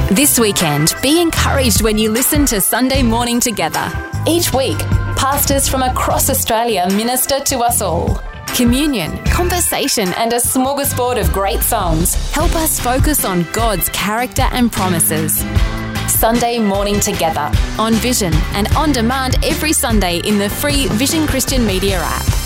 This weekend, be encouraged when you listen to Sunday Morning Together. Each week, pastors from across Australia minister to us all. Communion, conversation and a smorgasbord of great songs help us focus on God's character and promises. Sunday Morning Together on Vision and on demand every Sunday in the free Vision Christian Media app.